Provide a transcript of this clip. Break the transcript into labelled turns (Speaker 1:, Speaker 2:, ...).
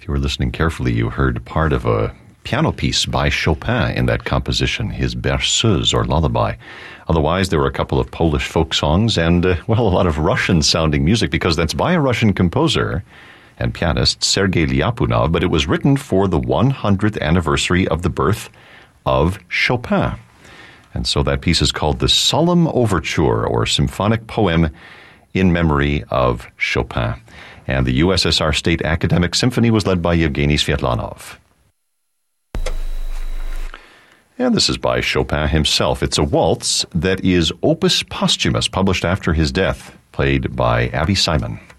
Speaker 1: If you were listening carefully, you heard part of a piano piece by Chopin in that composition, his Berceuse, or lullaby. Otherwise, there were a couple of Polish folk songs and, a lot of Russian-sounding music, because that's by a Russian composer and pianist, Sergei Lyapunov, but it was written for the 100th anniversary of the birth of Chopin. And so that piece is called the Solemn Overture, or Symphonic Poem in Memory of Chopin. And the USSR State Academic Symphony was led by Yevgeny Svetlanov. And this is by Chopin himself. It's a waltz that is opus posthumous, published after his death, played by Abby Simon.